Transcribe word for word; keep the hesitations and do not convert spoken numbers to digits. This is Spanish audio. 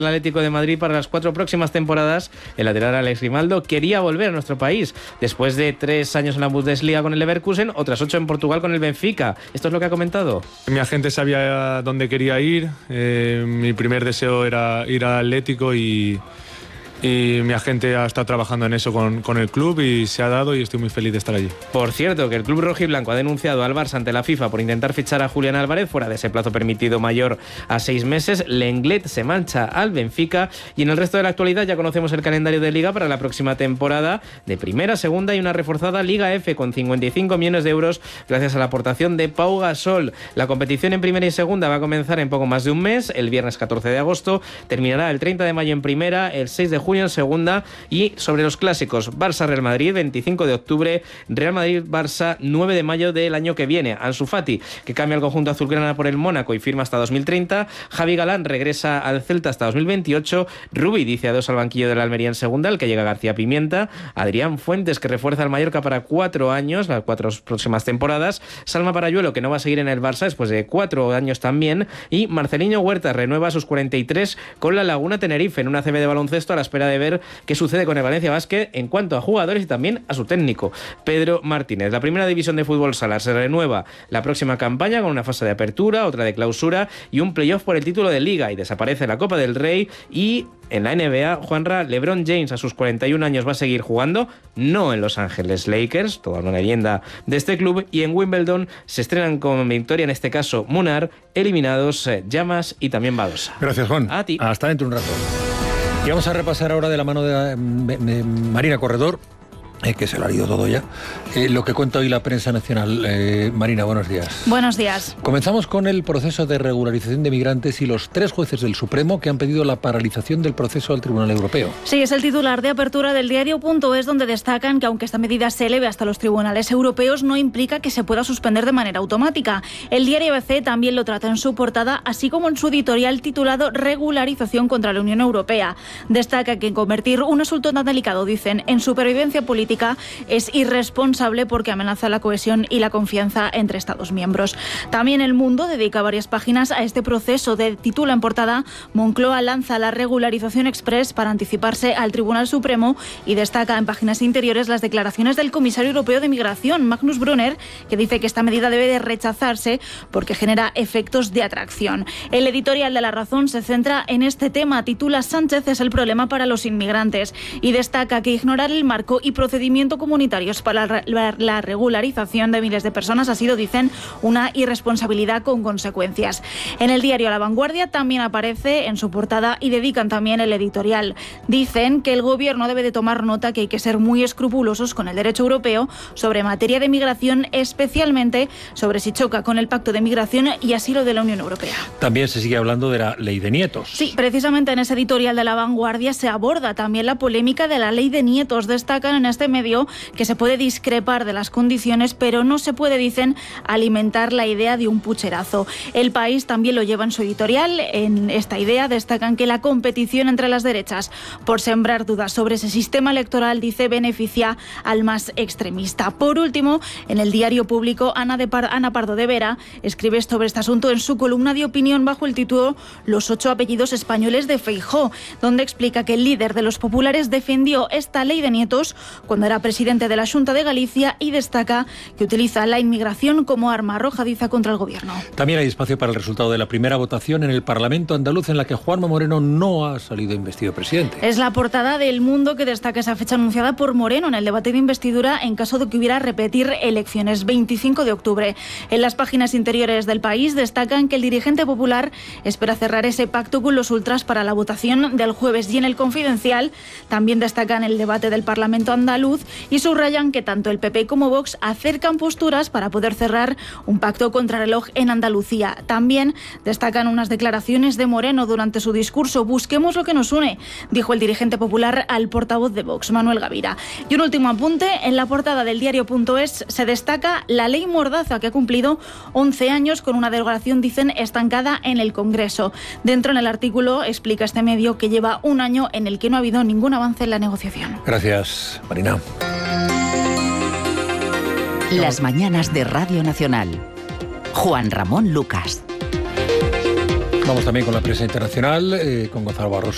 el Atlético de Madrid para las cuatro próximas temporadas. El lateral Alex Grimaldo quería volver a nuestro país después de tres años en la Bundesliga con el Leverkusen, otras ocho en Portugal con el Benfica. Esto es lo que ha comentado. Mi agente sabía dónde quería ir. Eh, mi primer deseo era ir al Atlético y... y mi agente ha estado trabajando en eso con, con el club y se ha dado y estoy muy feliz de estar allí. Por cierto, que el club rojiblanco ha denunciado al Barça ante la FIFA por intentar fichar a Julián Álvarez fuera de ese plazo permitido mayor a seis meses. Lenglet se marcha al Benfica y en el resto de la actualidad ya conocemos el calendario de Liga para la próxima temporada de primera, segunda y una reforzada Liga F con cincuenta y cinco millones de euros gracias a la aportación de Pau Gasol. La competición en primera y segunda va a comenzar en poco más de un mes, el viernes catorce de agosto, terminará el treinta de mayo en primera, el seis de junio en segunda, y sobre los clásicos, Barça-Real Madrid, veinticinco de octubre, Real Madrid-Barça, nueve de mayo del año que viene. Ansu Fati, que cambia el conjunto azulgrana por el Mónaco y firma hasta dos mil treinta, Javi Galán regresa al Celta hasta dos mil veintiocho, Rubi dice adiós al banquillo del Almería en segunda, el que llega García Pimienta, Adrián Fuentes, que refuerza al Mallorca para cuatro años, las cuatro próximas temporadas, Salma Parayuelo, que no va a seguir en el Barça después de cuatro años también, y Marceliño Huerta renueva sus cuarenta y tres con la Laguna Tenerife en una A C B de baloncesto a la espera de ver qué sucede con el Valencia Basket en cuanto a jugadores y también a su técnico, Pedro Martínez. La primera división de fútbol sala se renueva la próxima campaña con una fase de apertura, otra de clausura y un playoff por el título de Liga, y desaparece la Copa del Rey. Y en la N B A, Juanra, LeBron James a sus cuarenta y un años va a seguir jugando, no en Los Ángeles Lakers, toda una leyenda de este club, y en Wimbledon se estrenan con victoria, en este caso Munar, eliminados eh, Llamas y también Badosa. Gracias, Juan. A ti. Hasta dentro de un rato. Y vamos a repasar ahora de la mano de, de, de Marina Corredor, eh, que se lo ha leído todo ya, eh, lo que cuenta hoy la prensa nacional. Eh, Marina, buenos días. Buenos días. Comenzamos con el proceso de regularización de migrantes y los tres jueces del Supremo que han pedido la paralización del proceso al Tribunal Europeo. Sí, es el titular de apertura del diario.es, donde destacan que aunque esta medida se eleve hasta los tribunales europeos, no implica que se pueda suspender de manera automática. El diario A B C también lo trata en su portada, así como en su editorial titulado Regularización contra la Unión Europea. Destaca que convertir un asunto tan delicado, dicen, en supervivencia política es irresponsable porque amenaza la cohesión y la confianza entre Estados miembros. También El Mundo dedica varias páginas a este proceso. De titula en portada: Moncloa lanza la regularización express para anticiparse al Tribunal Supremo, y destaca en páginas interiores las declaraciones del comisario europeo de migración, Magnus Brunner, que dice que esta medida debe de rechazarse porque genera efectos de atracción. El editorial de La Razón se centra en este tema, titula Sánchez es el problema para los inmigrantes, y destaca que ignorar el marco y procedimiento comunitarios para la regularización de miles de personas ha sido, dicen, una irresponsabilidad con consecuencias. En el diario La Vanguardia también aparece en su portada y dedican también el editorial. Dicen que el gobierno debe de tomar nota que hay que ser muy escrupulosos con el derecho europeo sobre materia de migración, especialmente sobre si choca con el Pacto de Migración y Asilo de la Unión Europea. También se sigue hablando de la ley de nietos. Sí, precisamente en ese editorial de La Vanguardia se aborda también la polémica de la ley de nietos. Destacan en este medio que se puede discrepar de las condiciones, pero no se puede, dicen, alimentar la idea de un pucherazo. El País también lo lleva en su editorial. En esta idea destacan que la competición entre las derechas por sembrar dudas sobre ese sistema electoral, dice, beneficia al más extremista. Por último, en el diario Público, Ana, de Par- Ana Pardo de Vera escribe sobre este asunto en su columna de opinión bajo el título Los ocho apellidos españoles de Feijóo, donde explica que el líder de los populares defendió esta ley de nietos cuando era presidente de la Xunta de Galicia, y destaca que utiliza la inmigración como arma arrojadiza contra el gobierno. También hay espacio para el resultado de la primera votación en el Parlamento andaluz, en la que Juanma Moreno no ha salido investido presidente. Es la portada del Mundo que destaca esa fecha anunciada por Moreno en el debate de investidura en caso de que hubiera repetir elecciones, veinticinco de octubre. En las páginas interiores del País destacan que el dirigente popular espera cerrar ese pacto con los ultras para la votación del jueves, y en el Confidencial también destacan el debate del Parlamento andaluz y subrayan que tanto el P P como Vox acercan posturas para poder cerrar un pacto contrarreloj en Andalucía. También destacan unas declaraciones de Moreno durante su discurso. Busquemos lo que nos une, dijo el dirigente popular al portavoz de Vox, Manuel Gavira. Y un último apunte, en la portada del diario.es se destaca la ley Mordaza, que ha cumplido once años con una derogación, dicen, estancada en el Congreso. Dentro, en el artículo, explica este medio que lleva un año en el que no ha habido ningún avance en la negociación. Gracias, Marina. Las mañanas de Radio Nacional. Juan Ramón Lucas. Vamos también con la prensa internacional, eh, con Gonzalo Barroso.